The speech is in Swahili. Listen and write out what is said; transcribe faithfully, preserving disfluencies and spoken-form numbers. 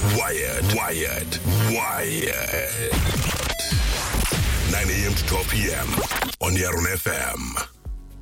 Wired. Wired. Wired. nine a.m. to twelve p.m. on Yaron F M.